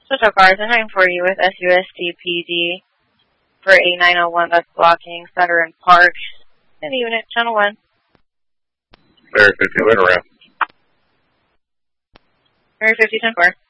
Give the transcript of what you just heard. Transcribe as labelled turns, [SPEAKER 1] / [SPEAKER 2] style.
[SPEAKER 1] Special cars, I'm having for you with SUSDPD for a 901 that's blocking Saturn Park in the unit, channel 1.
[SPEAKER 2] Area 50, later around.
[SPEAKER 1] Area 50, 10-4.